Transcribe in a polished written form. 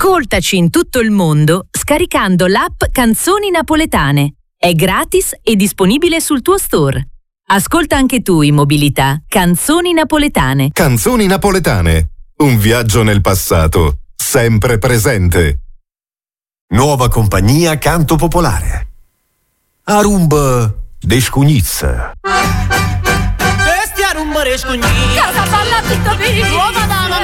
Ascoltaci in tutto il mondo scaricando l'app Canzoni Napoletane. È gratis e disponibile sul tuo store. Ascolta anche tu in mobilità Canzoni Napoletane. Canzoni Napoletane. Un viaggio nel passato, sempre presente. Nuova compagnia Canto Popolare. Arumba de Scugnizza. Bestia rumba de Scugnizza. Casa balla tutta per nuova dama.